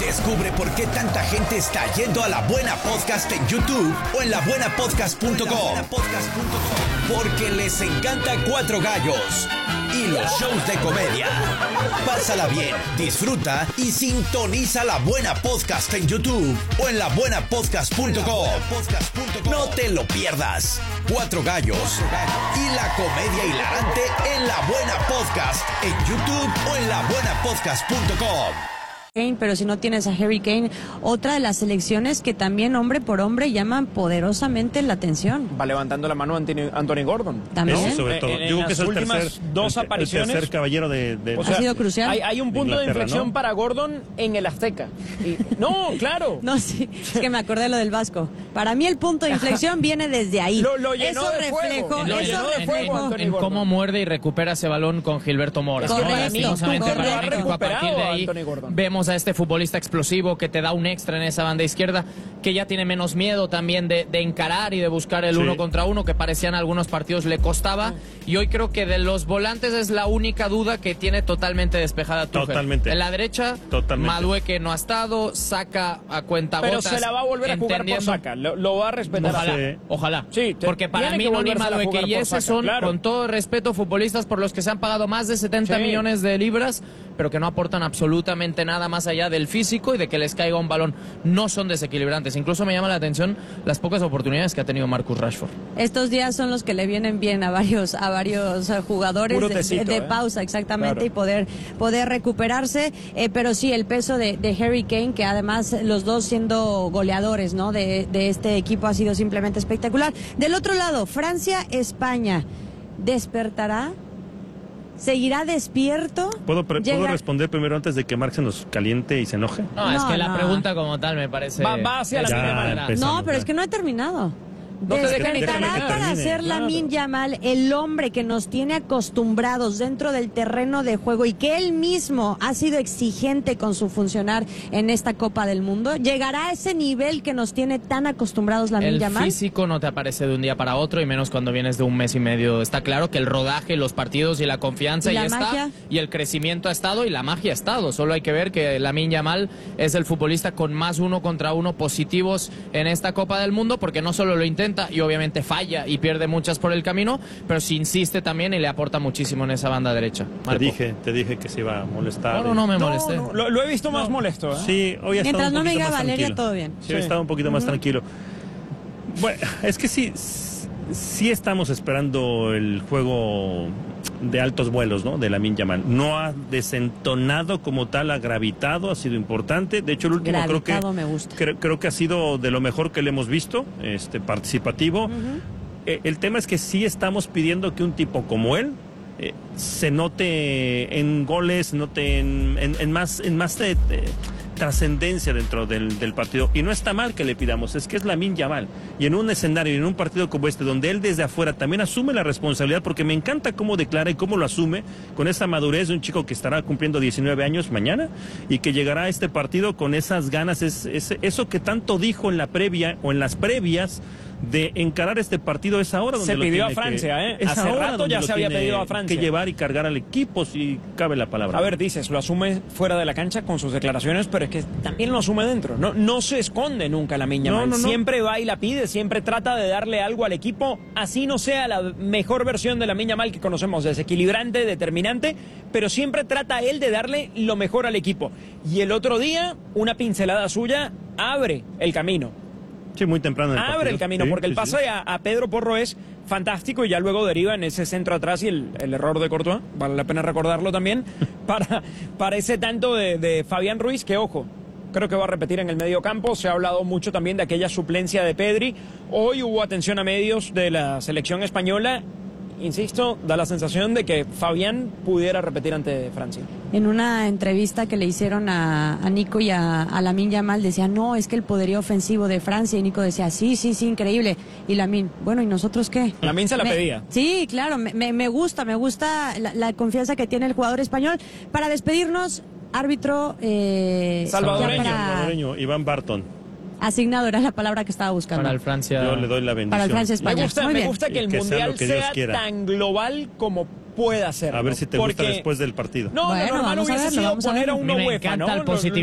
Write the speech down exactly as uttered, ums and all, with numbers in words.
Descubre por qué tanta gente está yendo a La Buena Podcast en YouTube o en la buena podcast punto com. Porque les encanta Cuatro Gallos y los shows de comedia. Pásala bien, disfruta y sintoniza La Buena Podcast en YouTube o en la buena podcast punto com. No te lo pierdas. Cuatro Gallos y la comedia hilarante en La Buena Podcast en YouTube o en la buena podcast punto com. Pero si no tienes a Harry Kane, otra de las selecciones que también hombre por hombre llaman poderosamente la atención. Va levantando la mano Anthony, Anthony Gordon. También. Eso sobre todo. En, en Yo creo que las es el últimas tercer, dos el, apariciones. el tercer caballero de... de O sea, ha sido crucial. Hay, hay un punto de, de inflexión, ¿no?, para Gordon en el Azteca. Y, no, claro. No, sí, es que me acordé de lo del Vasco. Para mí el punto de inflexión viene desde ahí. Lo, lo llenó eso de reflejo, fuego. Lo eso llenó de fuego, reflejo. Anthony En Gordon. cómo muerde y recupera ese balón con Gilberto Mora. Correcto, Lastimosamente correcto. para México, a partir de ahí Anthony Gordon. vemos a este futbolista explosivo que te da un extra en esa banda izquierda, que ya tiene menos miedo también de, de encarar y de buscar el Sí. uno contra uno, que parecían algunos partidos le costaba, y hoy creo que de los volantes es la única duda que tiene totalmente despejada Tuchel. Totalmente. En la derecha, Totalmente. Madueque no ha estado, Saca a cuenta Pero gotas, se la va a volver a jugar por entendiendo- Saca. Lo, lo va a respetar. No Ojalá, sé. ojalá. Sí, te- porque para tiene mí que no ni volvérsela a Madueque jugar y por ese Saca, son, claro. con todo respeto, futbolistas por los que se han pagado más de setenta Sí. millones de libras, pero que no aportan absolutamente nada más allá del físico y de que les caiga un balón. No son desequilibrantes. Incluso me llama la atención las pocas oportunidades que ha tenido Marcus Rashford. Estos días son los que le vienen bien a varios a varios eh, jugadores Puro de, tecito, de ¿eh? pausa, exactamente, Claro. y poder poder recuperarse. Eh, pero sí, el peso de, de Harry Kane, que además los dos siendo goleadores, ¿no?, de, de este equipo, ha sido simplemente espectacular. Del otro lado, Francia-España, ¿despertará? ¿Seguirá despierto? ¿Puedo, pre- ¿Puedo Llega- responder primero antes de que Marc se nos caliente y se enoje? No, es No, que la no. pregunta como tal me parece... Va- va hacia la es- Ya manera. empezamos, No, pero ya. es que no he terminado. No te dejes Déjame Despertará que para termine, ser claro. Lamine Yamal el hombre que nos tiene acostumbrados dentro del terreno de juego y que él mismo ha sido exigente con su funcionar en esta Copa del Mundo. ¿Llegará a ese nivel que nos tiene tan acostumbrados Lamine El Yamal? físico no te aparece de un día para otro, y menos cuando vienes de un mes y medio. Está claro que el rodaje, los partidos y la confianza ¿Y ya la está, magia? y el crecimiento ha estado, y la magia ha estado. Solo hay que ver que Lamine Yamal es el futbolista con más uno contra uno positivos en esta Copa del Mundo, porque no solo lo intenta y obviamente falla y pierde muchas por el camino, pero sí insiste también y le aporta muchísimo en esa banda derecha. Te Marco. dije, te dije que se iba a molestar. No, no, no me No, molesté. no, lo, lo he visto más molesto. ¿eh? Sí, hoy ha estado Mientras un no me poquito diga más Valeria, tranquilo. todo bien. Sí, hoy Sí. estaba un poquito más tranquilo. Bueno, es que sí, sí estamos esperando el juego de altos vuelos, ¿no?, de Lamine Yamal. No ha desentonado como tal, ha gravitado, ha sido importante. De hecho, el último creo que Gravitado me gusta. creo, creo que ha sido de lo mejor que le hemos visto, este participativo. Eh, el tema es que sí estamos pidiendo que un tipo como él eh, se note en goles, note en, en, en más, en más de, de trascendencia dentro del, del partido. Y no está mal que le pidamos, es que es Lamine Yamal. Y en un escenario, y en un partido como este, donde él desde afuera también asume la responsabilidad, porque me encanta cómo declara y cómo lo asume, con esa madurez de un chico que estará cumpliendo diecinueve años mañana, y que llegará a este partido con esas ganas, es, es, eso que tanto dijo en la previa, o en las previas, de encarar este partido. Es ahora donde Se lo pidió tiene a Francia, que, ¿eh? es Hace ahora rato donde ya lo se había tiene pedido a Francia. que llevar y cargar al equipo, si cabe la palabra. A ver, dices, lo asume fuera de la cancha con sus declaraciones, pero es que también lo asume dentro. No, no se esconde nunca Lamine No, Yamal. no, no. Siempre va y la pide, siempre trata de darle algo al equipo, así no sea la mejor versión de Lamine Yamal que conocemos, desequilibrante, determinante, pero siempre trata él de darle lo mejor al equipo. Y el otro día, una pincelada suya abre el camino. Sí, muy temprano en el Abre partido. el camino, Sí, porque el sí, pase sí. a, a Pedro Porro es fantástico, y ya luego deriva en ese centro atrás y el, el error de Courtois, vale la pena recordarlo también, para, para ese tanto de, de Fabián Ruiz, que ojo, creo que va a repetir en el medio campo. Se ha hablado mucho también de aquella suplencia de Pedri. Hoy hubo atención a medios de la selección española. Insisto, da la sensación de que Fabián pudiera repetir ante Francia. En una entrevista que le hicieron a, a Nico y a, a Lamine Yamal, decía, no, es que el poderío ofensivo de Francia. Y Nico decía, sí, sí, sí, increíble. Y Lamine, bueno, ¿y nosotros qué? Lamine se la Me- pedía. Sí, claro, me, me, me gusta, me gusta la, la confianza que tiene el jugador español. Para despedirnos, árbitro... Eh, Salvadoreño. ya para- Salvadoreño, Iván Barton. Asignado era la palabra que estaba buscando. Para el Francia. Yo le doy la bendición. Para el Francia Me España. gusta, Muy me bien. gusta que Y el que sea Mundial lo que Dios sea quiera. tan global como pueda ser. A ver si te gusta Porque... después del partido. No, Bueno, lo normal vamos a hubiese verlo, sido vamos a poner a verlo. uno A mí me UEFA, encanta ¿no? el Lo- positivismo